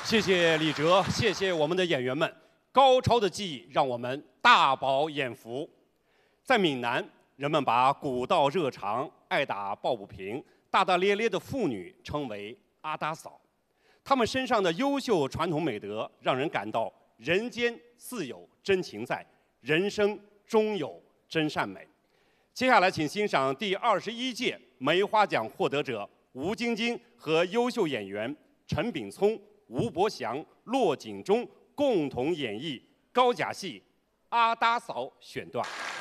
谢谢李哲，谢谢我们的演员们，高超的技艺让我们大饱眼福。在闽南，人们把古道热肠、爱打抱不平、大大咧咧的妇女称为阿达嫂，她们身上的优秀传统美德，让人感到人间自有真情在，人生终有真善美。接下来，请欣赏第21届梅花奖获得者吴晶晶和优秀演员陈炳聪、吴伯祥、骆锦忠共同演绎高甲戏《阿达嫂》选段。